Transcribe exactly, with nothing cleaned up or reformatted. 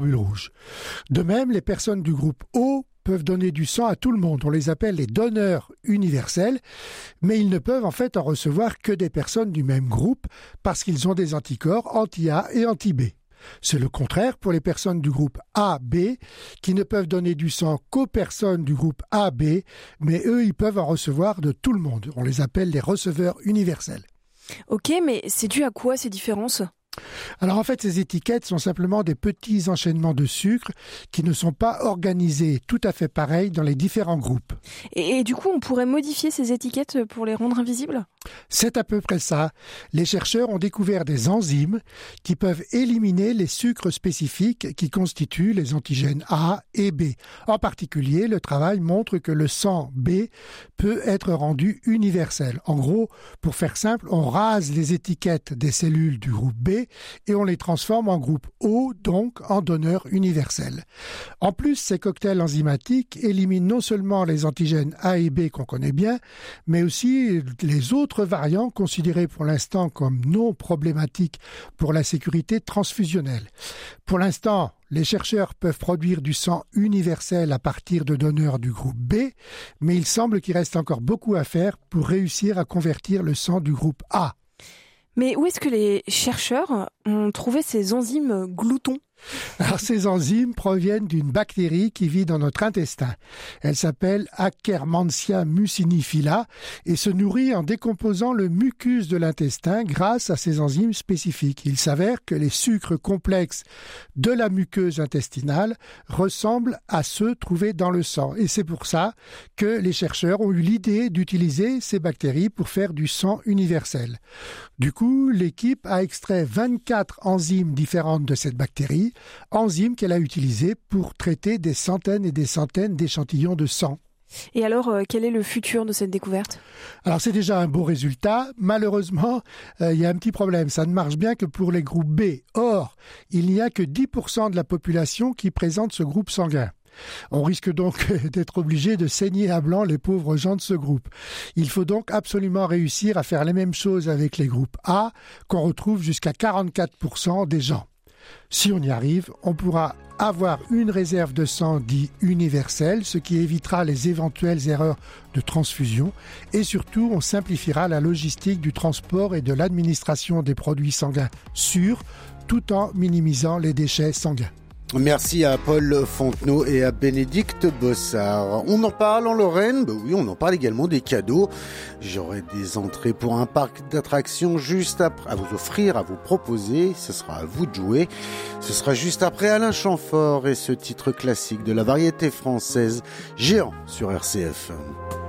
globules rouges. De même, les personnes du groupe O peuvent donner du sang à tout le monde. On les appelle les donneurs universels, mais ils ne peuvent en fait en recevoir que des personnes du même groupe parce qu'ils ont des anticorps anti-A et anti-B. C'est le contraire pour les personnes du groupe A B qui ne peuvent donner du sang qu'aux personnes du groupe A B, mais eux, ils peuvent en recevoir de tout le monde. On les appelle les receveurs universels. Ok, mais c'est dû à quoi ces différences ? Alors en fait, ces étiquettes sont simplement des petits enchaînements de sucre qui ne sont pas organisés tout à fait pareils dans les différents groupes. Et, et du coup, on pourrait modifier ces étiquettes pour les rendre invisibles ? C'est à peu près ça. Les chercheurs ont découvert des enzymes qui peuvent éliminer les sucres spécifiques qui constituent les antigènes A et B. En particulier, le travail montre que le sang B peut être rendu universel. En gros, pour faire simple, on rase les étiquettes des cellules du groupe B et on les transforme en groupe O, donc en donneur universel. En plus, ces cocktails enzymatiques éliminent non seulement les antigènes A et B qu'on connaît bien, mais aussi les autres variants considérés pour l'instant comme non problématiques pour la sécurité transfusionnelle. Pour l'instant, les chercheurs peuvent produire du sang universel à partir de donneurs du groupe B, mais il semble qu'il reste encore beaucoup à faire pour réussir à convertir le sang du groupe A. Mais où est-ce que les chercheurs ont trouvé ces enzymes gloutons ? Alors, ces enzymes proviennent d'une bactérie qui vit dans notre intestin. Elle s'appelle Akkermansia muciniphylla et se nourrit en décomposant le mucus de l'intestin grâce à ces enzymes spécifiques. Il s'avère que les sucres complexes de la muqueuse intestinale ressemblent à ceux trouvés dans le sang. Et c'est pour ça que les chercheurs ont eu l'idée d'utiliser ces bactéries pour faire du sang universel. Du coup, l'équipe a extrait vingt-quatre enzymes différentes de cette bactérie, enzymes qu'elle a utilisées pour traiter des centaines et des centaines d'échantillons de sang. Et alors, euh, quel est le futur de cette découverte ? Alors, c'est déjà un beau résultat. Malheureusement, euh, il y a un petit problème. Ça ne marche bien que pour les groupes B. Or, il n'y a que dix pour cent de la population qui présente ce groupe sanguin. On risque donc d'être obligé de saigner à blanc les pauvres gens de ce groupe. Il faut donc absolument réussir à faire les mêmes choses avec les groupes A, qu'on retrouve jusqu'à quarante-quatre pour cent des gens. Si on y arrive, on pourra avoir une réserve de sang dit universelle, ce qui évitera les éventuelles erreurs de transfusion et surtout on simplifiera la logistique du transport et de l'administration des produits sanguins sûrs tout en minimisant les déchets sanguins. Merci à Paul Fontenot et à Bénédicte Bossard. On en parle en Lorraine, bah oui, on en parle également des cadeaux. J'aurai des entrées pour un parc d'attractions juste après, à vous offrir, à vous proposer. Ce sera à vous de jouer. Ce sera juste après Alain Chamfort et ce titre classique de la variété française, Géant sur R C F.